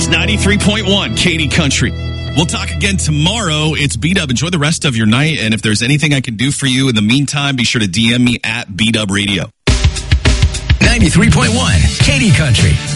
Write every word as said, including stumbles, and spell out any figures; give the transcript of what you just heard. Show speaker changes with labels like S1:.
S1: ninety-three point one Katy Country. We'll talk again tomorrow. It's B-Dub. Enjoy the rest of your night. And if there's anything I can do for you in the meantime, be sure to D M me at B-Dub Radio.
S2: ninety-three point one Katy Country.